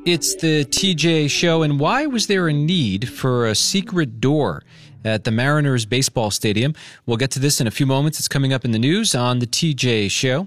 It's the TJ Show, and why was there a need for a secret door at the Mariners baseball stadium? We'll get to this in a few moments. It's coming up in the news on the TJ Show.